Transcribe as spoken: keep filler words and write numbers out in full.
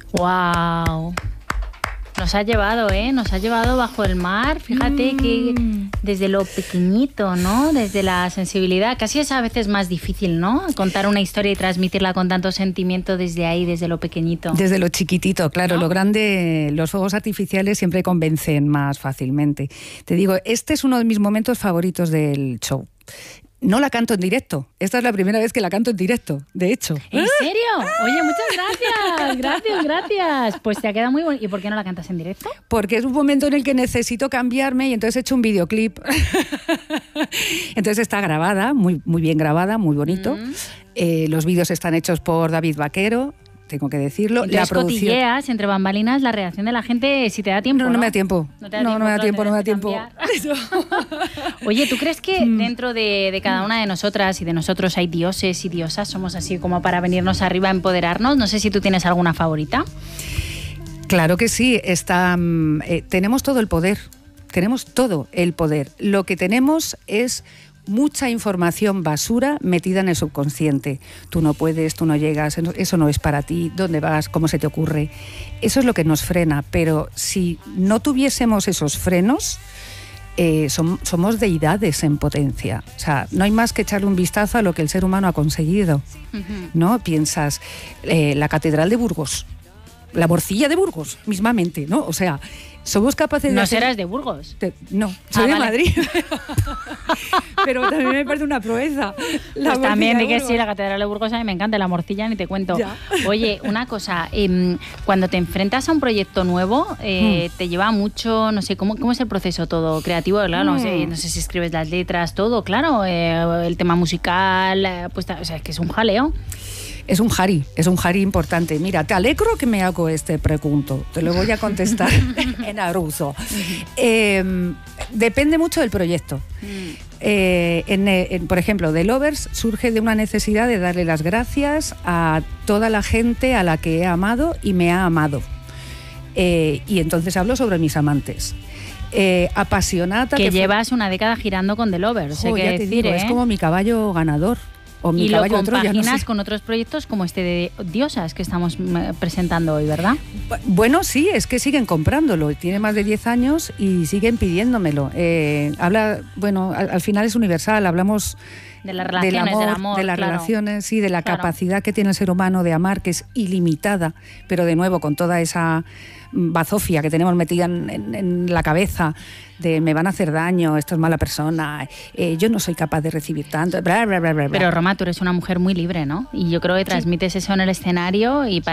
¡Wow! Nos ha llevado, ¿eh? Nos ha llevado bajo el mar. Fíjate mm. que desde lo pequeñito, ¿no? Desde la sensibilidad. Casi es a veces más difícil, ¿no? Contar una historia y transmitirla con tanto sentimiento desde ahí, desde lo pequeñito. Desde lo chiquitito, claro. ¿No? Lo grande, los fuegos artificiales siempre convencen más fácilmente. Te digo, este es uno de mis momentos favoritos del show. No la canto en directo. Esta es la primera vez que la canto en directo, de hecho. ¿En serio? Oye, muchas gracias. Gracias, gracias. Pues te ha quedado muy bonito. ¿Y por qué no la cantas en directo? Porque es un momento en el que necesito cambiarme y entonces he hecho un videoclip. Entonces está grabada, muy, muy bien grabada, muy bonito. Mm. Eh, los vídeos están hechos por David Vaquero. Tengo que decirlo. Entonces, la producción... cotilleas entre bambalinas la reacción de la gente, si te da tiempo. No, no, no me da tiempo. No, te da no, tiempo, no me da tiempo, no me da tiempo. Oye, ¿tú crees que mm. dentro de, de cada una de nosotras y de nosotros hay dioses y diosas? Somos así como para venirnos arriba a empoderarnos. No sé si tú tienes alguna favorita. Claro que sí. Está, eh, tenemos todo el poder. Tenemos todo el poder. Lo que tenemos es mucha información basura metida en el subconsciente. Tú no puedes, tú no llegas, eso no es para ti, ¿dónde vas? ¿Cómo se te ocurre? Eso es lo que nos frena, pero si no tuviésemos esos frenos, eh, som, somos deidades en potencia. O sea, no hay más que echarle un vistazo a lo que el ser humano ha conseguido, uh-huh. ¿no? Piensas, eh, la Catedral de Burgos, la Morcilla de Burgos, mismamente, ¿no? O sea, somos capaces de ¿No hacer... serás de Burgos? Te... No, soy ah, de vale. Madrid. Pero también me parece una proeza. La pues también de que sí, la Catedral de Burgos a mí me encanta, la morcilla ni te cuento. Ya. Oye, una cosa, eh, cuando te enfrentas a un proyecto nuevo, eh, mm. te lleva mucho, no sé, ¿cómo, cómo es el proceso todo creativo? Claro, mm. no sé, no sé si escribes las letras, todo, claro, eh, el tema musical, pues, o sea, es que es un jaleo. Es un jari, es un jari importante. Mira, te alegro que me hago este pregunto. Te lo voy a contestar en aruso. Eh, depende mucho del proyecto. Eh, en, en, por ejemplo, The Lovers surge de una necesidad de darle las gracias a toda la gente a la que he amado y me ha amado. Eh, y entonces hablo sobre mis amantes. Eh, apasionata. Que, que llevas fue... una década girando con The Lovers. Oh, hay que ya te decir, digo, ¿eh? Es como mi caballo ganador. O mi y lo compaginas Troya, no sé. con otros proyectos como este de Diosas que estamos presentando hoy, ¿verdad? Bueno, sí, es que siguen comprándolo. Tiene más de diez años y siguen pidiéndomelo. Eh, habla, bueno, al, al final es universal. Hablamos de las relaciones, del amor, del amor, de las claro. relaciones, sí, de la claro. capacidad que tiene el ser humano de amar, que es ilimitada, pero de nuevo con toda esa bazofia que tenemos metida en, en, en la cabeza de me van a hacer daño, esto es mala persona, eh, yo no soy capaz de recibir tanto, bla, bla, bla, bla. Pero Roma, tú eres una mujer muy libre, ¿no? Y yo creo que transmites sí. eso en el escenario y para